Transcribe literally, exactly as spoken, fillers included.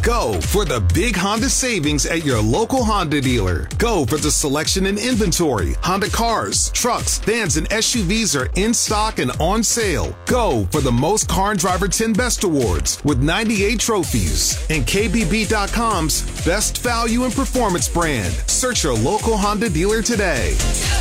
Go for the big Honda savings at your local Honda dealer. Go for the selection and inventory. Honda cars, trucks, vans, and S U Vs are in stock and on sale. Go for the most Car and Driver ten Best Awards with ninety-eight trophies. And K B B dot com's Best Value and Performance brand. Search your local Honda dealer today.